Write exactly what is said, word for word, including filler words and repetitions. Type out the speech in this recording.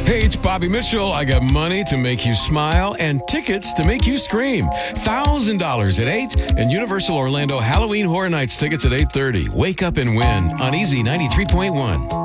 Hey, it's Bobby Mitchell. I got money to make you smile and tickets to make you scream. one thousand dollars at eight and Universal Orlando Halloween Horror Nights tickets at eight thirty. Wake up and win on Easy ninety-three point one.